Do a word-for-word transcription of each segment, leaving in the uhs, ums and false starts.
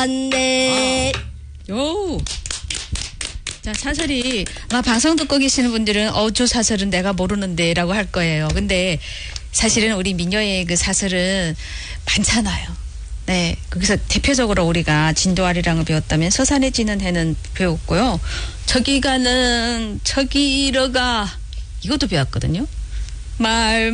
안돼. 요. 자, 사설이 아마 방송 듣고 계시는 분들은 어, 저 사설은 내가 모르는데 라고 할 거예요. 근데 사실은 우리 민요의 그 사설은 많잖아요. 네. 거기서 대표적으로 우리가 진도아리랑을 배웠다면 서산에 지는 해는 배웠고요. 저기 가는 저기러가 이것도 배웠거든요. 말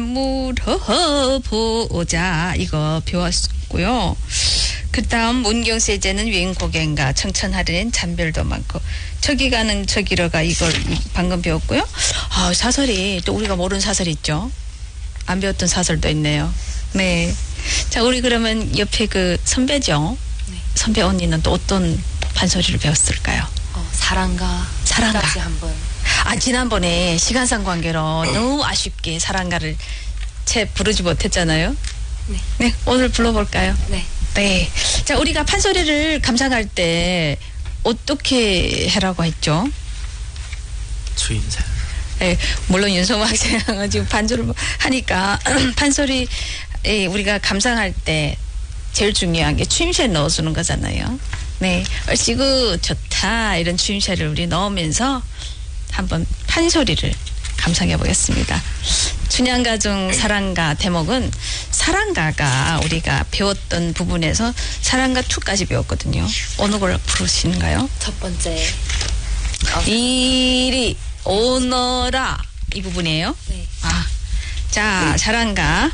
물어보자 이거 배웠고요. 그 다음 문경세제는 윙고개인가 청천하리는 잔별도 많고 저기 가는 저기러가 이걸 방금 배웠고요. 아, 사설이 또 우리가 모르는 사설이 있죠. 안 배웠던 사설도 있네요. 네. 자, 우리 그러면 옆에 그 선배죠. 네. 선배 언니는 또 어떤 판소리를 배웠을까요? 어, 사랑가. 사랑가. 까지 한번. 아, 지난번에 시간상 관계로 너무 아쉽게 사랑가를 채 부르지 못했잖아요. 네. 네, 오늘 불러볼까요? 네. 네. 자, 우리가 판소리를 감상할 때 어떻게 해라고 했죠? 추임새. 네, 물론 윤성호 학생은 지금 반주를 하니까 판소리 우리가 감상할 때 제일 중요한 게 추임새 넣어주는 거잖아요. 네, 얼씨구 좋다 이런 추임새를 우리 넣으면서 한번 판소리를 감상해 보겠습니다. 춘향가중 사랑가 대목은 사랑가가 우리가 배웠던 부분에서 사랑가 이까지 배웠거든요. 어느 걸 부르시는가요? 첫 번째. 어, 이리 오너라 이 부분이에요. 네. 아, 자, 사랑가.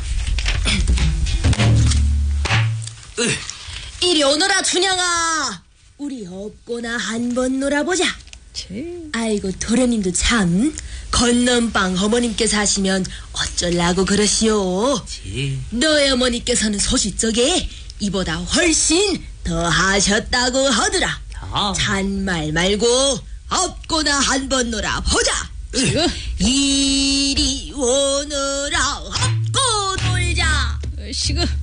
이리 오너라 춘향아. 우리 없거나 한번 놀아보자. 아이고 도련님도 참 건넌방 어머님께서 하시면 어쩌려고 그러시오. 너의 어머니께서는 소시적에 이보다 훨씬 더 하셨다고 하더라. 잔말 말고 없거나 한번 놀아보자. 이리 오너라 없고 놀자. 시그